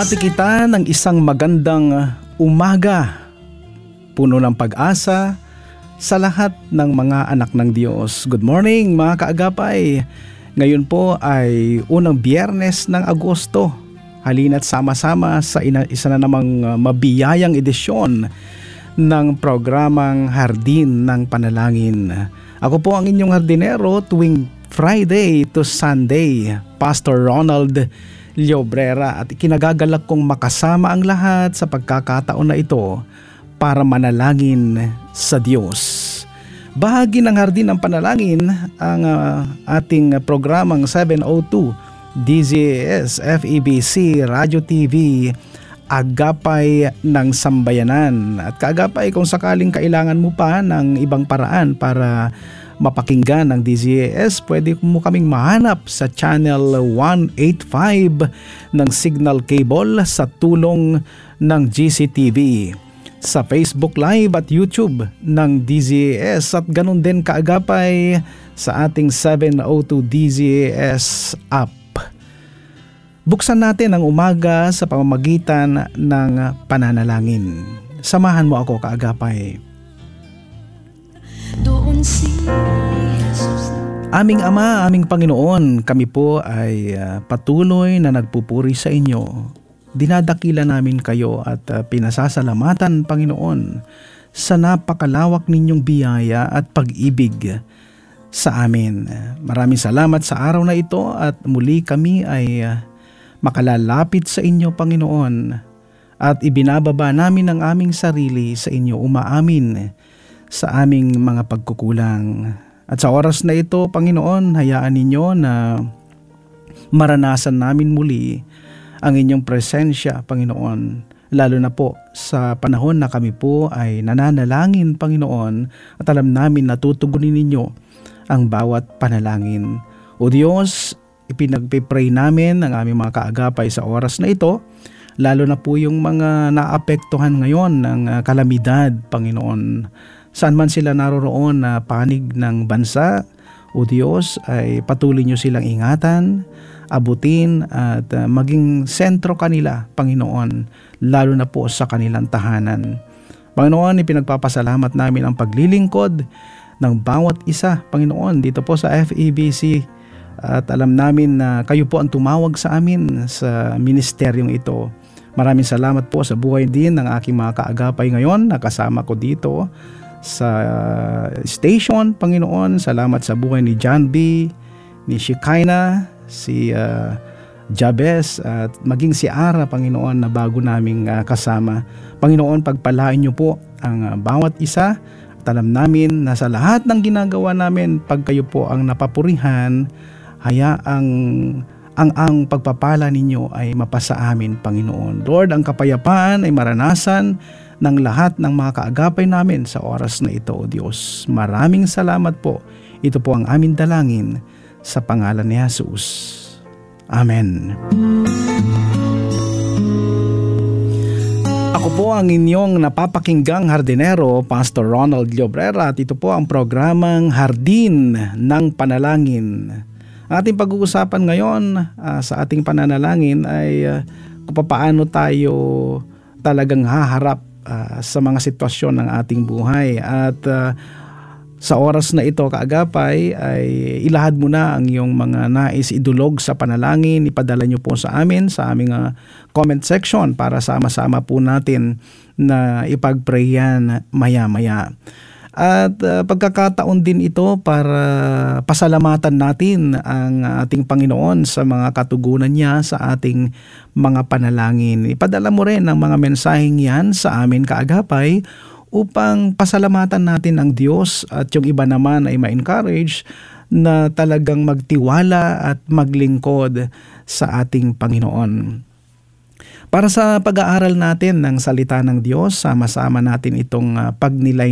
Binabati kita ng isang magandang umaga, puno ng pag-asa sa lahat ng mga anak ng Diyos. Good morning mga kaagapay. Ngayon po ay unang Biyernes ng Agosto. Halina't sama-sama sa isa na namang mabiyayang edisyon ng programang Hardin ng Panalangin. Ako po ang inyong hardinero tuwing Friday to Sunday, Pastor Ronald Llobrera, at kinagagalak kong makasama ang lahat sa pagkakataon na ito para manalangin sa Diyos. Bahagi ng Hardin ng Panalangin ang ating programang 702 DZS FEBC Radio TV Agapay ng Sambayanan. At kaagapay, kung sakaling kailangan mo pa ng ibang paraan para mapakinggan ng DZS, pwede mo kaming mahanap sa channel 185 ng Signal Cable sa tulong ng GCTV, sa Facebook Live at YouTube ng DZS, at ganun din kaagapay sa ating 702 DZS app. Buksan natin ang umaga sa pamamagitan ng pananalangin. Samahan mo ako kaagapay. Aming Ama, aming Panginoon, kami po ay patuloy na nagpupuri sa inyo. Dinadakila namin kayo at pinasasalamatan, Panginoon, sa napakalawak ninyong biyaya at pag-ibig sa amin. Maraming salamat sa araw na ito at muli kami ay makalalapit sa inyo, Panginoon, at ibinababa namin ang aming sarili sa inyo, umaamin sa aming mga pagkukulang. At sa oras na ito, Panginoon, hayaan ninyo na maranasan namin muli ang inyong presensya, Panginoon, lalo na po sa panahon na kami po ay nananalangin, Panginoon, at alam namin na tutugunin ninyo ang bawat panalangin. O Diyos, ipinagpipray namin ang aming mga kaagapay sa oras na ito, lalo na po yung mga naapektuhan ngayon ng kalamidad, Panginoon. Saan man sila naroroon na panig ng bansa, o Diyos, ay patuloy nyo silang ingatan, abutin at maging sentro kanila, Panginoon, lalo na po sa kanilang tahanan. Panginoon, ipinagpapasalamat namin ang paglilingkod ng bawat isa, Panginoon, dito po sa FEBC, at alam namin na kayo po ang tumawag sa amin sa ministeryong ito. Maraming salamat po sa buhay din ng aking mga kaagapay ngayon, nakasama ko dito sa station, Panginoon. Salamat sa buhay ni John B., ni Shekinah, si Jabez, at maging si Ara, Panginoon, na bago naming kasama. Panginoon, pagpalain niyo po ang bawat isa, at alam namin na sa lahat ng ginagawa namin, pag kayo po ang napapurihan, ang pagpapala ninyo ay mapasa amin, Panginoon. Lord, ang kapayapaan ay maranasan ng lahat ng mga kaagapay namin sa oras na ito, O Diyos. Maraming salamat po. Ito po ang aming dalangin sa pangalan ni Jesus. Amen. Ako po ang inyong napapakinggang hardinero, Pastor Ronald Llobrera, at ito po ang programang Hardin ng Panalangin. Ating pag-uusapan ngayon sa ating pananalangin ay kung paano tayo talagang haharap sa mga sitwasyon ng ating buhay. At sa oras na ito, kaagapay, ay ilahad mo na ang iyong mga nais idulog sa panalangin. Ipadala nyo po sa amin, sa aming comment section, para sama-sama po natin na ipag-pray yan maya-maya. At pagkakataon din ito para pasalamatan natin ang ating Panginoon sa mga katugunan niya sa ating mga panalangin. Ipadala mo rin ang mga mensaheng yan sa amin, kaagapay, upang pasalamatan natin ang Diyos, at yung iba naman ay ma-encourage na talagang magtiwala at maglingkod sa ating Panginoon. Para sa pag-aaral natin ng salita ng Diyos, sama-sama natin itong pagnilay